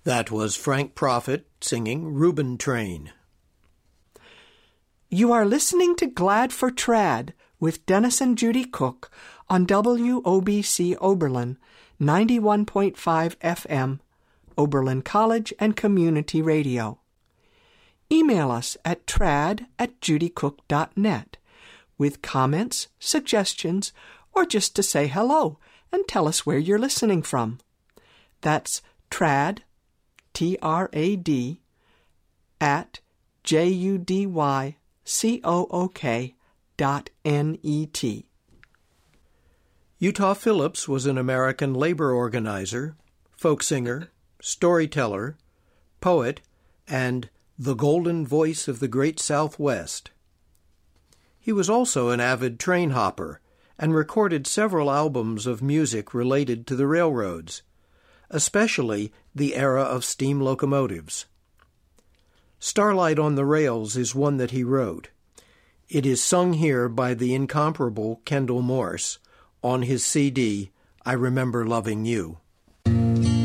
That was Frank Prophet singing Reuben Train. You are listening to Glad for Trad with Dennis and Judy Cook on WOBC Oberlin, 91.5 FM, Oberlin College and Community Radio. Email us at trad@judycook.net with comments, suggestions, or just to say hello and tell us where you're listening from. That's trad, T-R-A-D, at JUDYCOOK.net. Utah Phillips was an American labor organizer, folk singer, storyteller, poet, and the golden voice of the Great Southwest. He was also an avid train hopper and recorded several albums of music related to the railroads, especially the era of steam locomotives. Starlight on the Rails is one that he wrote. It is sung here by the incomparable Kendall Morse on his CD, I Remember Loving You.